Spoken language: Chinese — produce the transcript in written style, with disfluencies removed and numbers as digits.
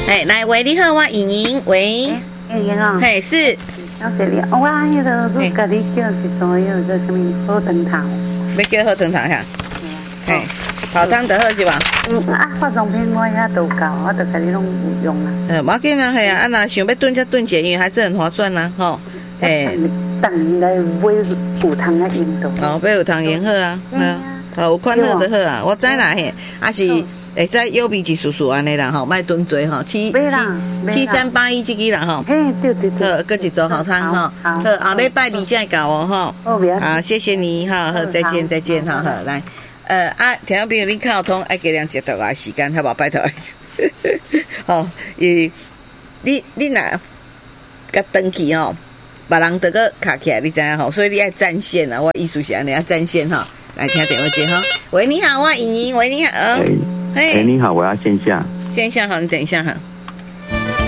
哎，来喂，你好，我莹莹，喂， 莹莹哦， 嘿，是， 小姐你，我迄个我甲你叫是做迄个叫什么好汤头， 要叫好汤头哈，嘿，泡汤就好是吧？ 化妆品我遐都够，我就甲你拢有用啊。 无要紧啊，嘿啊，若想要炖就炖起来，因为还是很划算啦，吼，嘿。 等来买有汤啊用到。 哦，要有汤用好啊，有款好就好啊。我知啦嘿，也是会使有味一丝丝安尼啦吼，莫炖多吼。7381这个啦吼。 嘿，对。 好，搁一组好汤吼。好，后礼拜二再搞哦吼。好，谢谢你哈，好，再见哈，好来。听众朋友，你看有通爱加量1套啊时间，好不好？拜托。吼，你若甲登记吼。别人得个卡起来，你知影吼，所以你要占线啊！我意思是安尼要占线哈，来听电话接哈。喂，你好，我莹莹。喂，你好。 你好，我要线下。 线下好，你等一下哈。